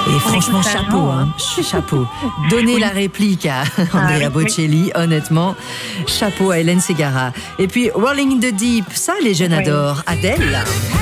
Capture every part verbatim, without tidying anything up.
Et franchement, chapeau, hein, chapeau. Donnez oui. la réplique à Andrea ah, oui, Bocelli, oui. honnêtement. Chapeau à Hélène Ségara. Et puis, Rolling in the Deep, ça, les jeunes oui. adorent. Adèle.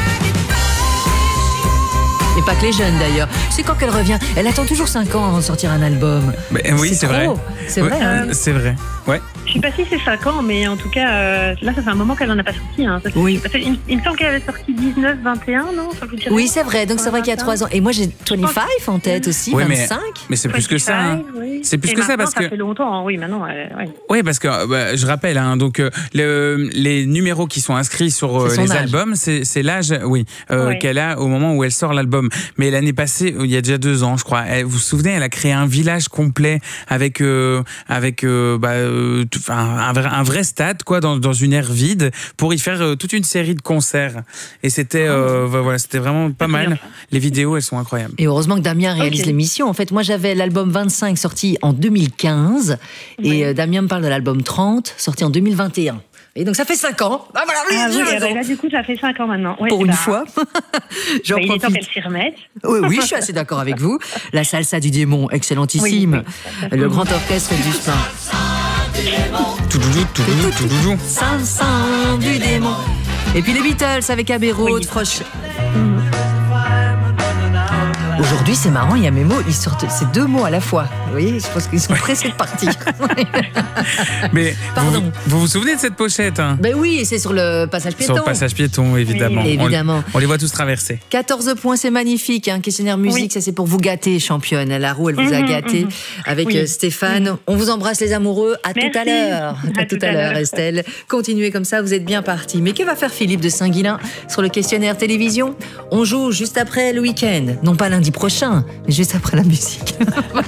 Et pas que les jeunes d'ailleurs. C'est quand qu'elle revient. Elle attend toujours cinq ans avant de sortir un album. Mais, oui, c'est, c'est vrai. C'est vrai. Oui, hein. C'est vrai. Ouais. Je sais pas si c'est cinq ans, mais en tout cas, euh, là, ça fait un moment qu'elle n'en a pas sorti. Hein. Oui. Fait, il, il me semble qu'elle avait sorti dix-neuf, vingt et un, non? Oui, c'est vrai. Donc, c'est vrai qu'il y a trois ans. Et moi, j'ai vingt-cinq en tête aussi, oui, vingt-cinq. Mais, mais c'est plus que ça. Hein. Oui. C'est plus et que ça parce ça que. Ça fait longtemps, oui, maintenant. Euh, ouais. Oui, parce que bah, je rappelle, hein, donc euh, le, les numéros qui sont inscrits sur euh, les âge. albums, c'est, c'est l'âge, oui, euh, oui. qu'elle a au moment où elle sort l'album. Mais l'année passée, il y a déjà deux ans, je crois. Elle, vous vous souvenez, elle a créé un village complet avec euh, avec euh, bah, euh, un, un, vrai, un vrai stade, quoi, dans, dans une aire vide, pour y faire euh, toute une série de concerts. Et c'était, euh, oh. voilà, c'était vraiment pas mal. Les vidéos, elles sont incroyables. Et heureusement que Damien réalise okay. l'émission. En fait, moi, j'avais l'album vingt-cinq sorti en deux mille quinze, oui. et euh, Damien me parle de l'album trente sorti en deux mille vingt et un. Et donc ça fait cinq ans. Ah voilà, oui, ah, oui, bah, là du coup ça fait cinq ans maintenant. Ouais, pour une bah, fois. J'en bah, il est temps qu'elle s'y remette. Oui, oui, je suis assez d'accord avec vous. La salsa du démon, excellentissime. Oui, oui. Le grand orchestre du pain. Toudoudou, toudoudou, toudoudou. Salsa du démon. Et puis les Beatles avec Abbey Road, oui. Frosh. Mmh. Aujourd'hui, c'est marrant, il y a mes mots, ils sortent ces deux mots à la fois. Vous voyez, je pense qu'ils sont pressés de partir. Mais pardon. Vous, vous vous souvenez de cette pochette hein? Ben oui, c'est sur le passage piéton. Sur le passage piéton, évidemment. Oui, évidemment. On, on les voit tous traverser. quatorze points, c'est magnifique. Hein. Questionnaire musique, oui. ça c'est pour vous gâter, championne. La roue, elle vous a gâté mmh, mmh. avec oui. Stéphane. Mmh. On vous embrasse les amoureux. À Merci. tout à l'heure. À, à tout, tout à l'heure, Estelle. Continuez comme ça, vous êtes bien partis. Mais que va faire Philippe de Saint-Guilain sur le questionnaire télévision? On joue juste après le week-end. Non pas lundi prochain, mais juste après la musique.